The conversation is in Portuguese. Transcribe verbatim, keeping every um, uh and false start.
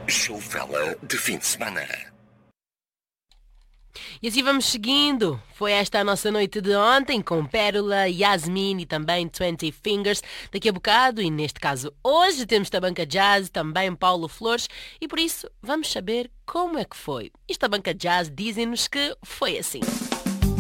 Showfella de fim de semana. E assim vamos seguindo. Foi esta a nossa noite de ontem com Pérola, Yasmin e também Twenty Fingers. Daqui a bocado, e neste caso hoje, temos Tabanca Jazz, também Paulo Flores. E por isso vamos saber como é que foi. Esta Banca Jazz dizem-nos que foi assim.